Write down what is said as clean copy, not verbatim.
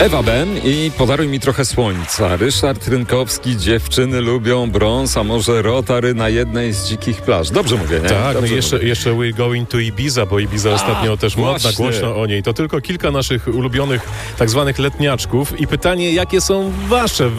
Ewa Ben i Podaruj mi trochę słońca. Ryszard Rynkowski, dziewczyny lubią brąz, a może Rotary na jednej z dzikich plaż. Dobrze mówię, nie? Tak, Dobrze jeszcze We're Going to Ibiza, bo Ibiza ostatnio też modna, głośno o niej. To tylko kilka naszych ulubionych tak zwanych letniaczków i pytanie, jakie są wasze